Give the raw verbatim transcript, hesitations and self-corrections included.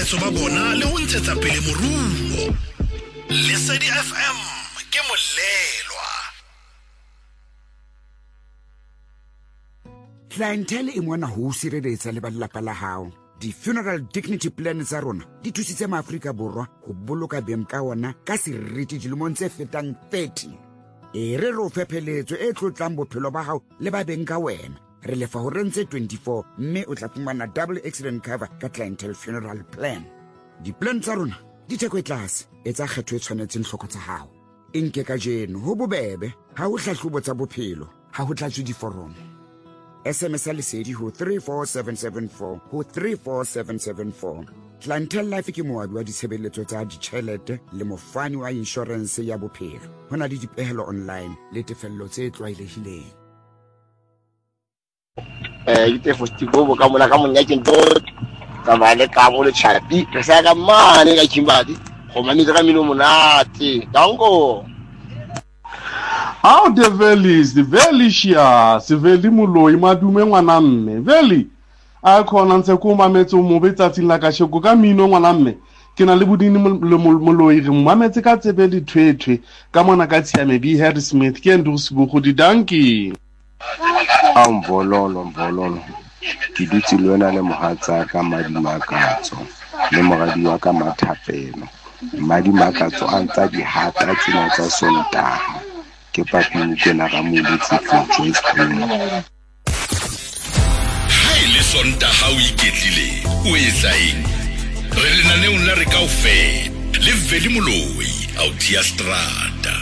boiketsetso ba bona le ho ntshetsa pele moruo. Lesedi F M ke molelwa. Clientele e mona ho sireletsa le ba lelapa la hao. Di-funeral dignity plan tsa rona di thusitse maAfrika Borwa ho boloka beng ka ona ka seriti dilemong tse fetang thirty. E re re o fepheletso e tlotlang bophelo ba hao le ba beng ka wena. Re lefa ho rentse twenty-four mme o tla fumana double accident cover ka clientele funeral plan. Di-plan tsa rona di theko e tlase, etsa kgetho e tshwanetseng hloko tsa hao. E nke ka jeno ho bobebe, ha ho hlahlobo tsa bophelo, ha ho tlatswe diforomo. S M S lesedi ho three four seven seven four ho three four seven seven four. Clientele Life ke moabi wa ditshebeletso tsa ditjhelete le mofani wa insurance ya bophelo. Ho na le dipehelo online le tefello tse tlwaelehileng. Eh ite festival ka mona ka monya ke ntho ka bale ka mo le chapi re sa ka mane ka Kimbati go mamitsa ka mino monate dango. How the Velis, the Velishia, se Veli Muloi, Madume Wanamme, Veli. I call and say, Kuma Meto Mobeta like a Shokugamino Waname. Can I live within Muloi, Mametica Veli Trade, Kamanakatia, maybe Harry Smith, can do Sbuhudi Donkey. Am volon, am volon. Kiduti Luna Lemohata, Kamadi Makato, Lemoradia Kamatapeno, Madi Makato, Anta di Hata, Tinata Sonta. Ke papi ke na ga moletse for screen. Hai le sonta ha o iketlile o etsa eng? Re le na le una re ka o fe le Veli Moloi out ya strata.